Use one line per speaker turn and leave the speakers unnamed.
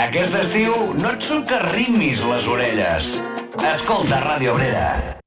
Aquest estiu no et socarrimis les orelles. Escolta Ràdio Obrera.